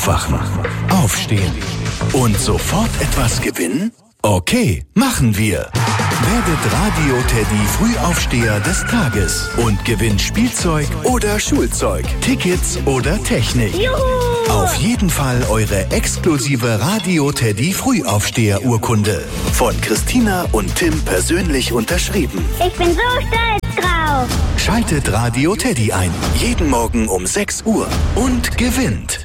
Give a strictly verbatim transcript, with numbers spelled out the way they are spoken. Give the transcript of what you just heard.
Aufwachen, aufstehen und sofort etwas gewinnen? Okay, machen wir. Werdet Radio Teddy Frühaufsteher des Tages und gewinnt Spielzeug oder Schulzeug, Tickets oder Technik. Juhu! Auf jeden Fall eure exklusive Radio Teddy Frühaufsteher-Urkunde. Von Christina und Tim persönlich unterschrieben. Ich bin so stolz drauf. Schaltet Radio Teddy ein. Jeden Morgen um sechs Uhr und gewinnt.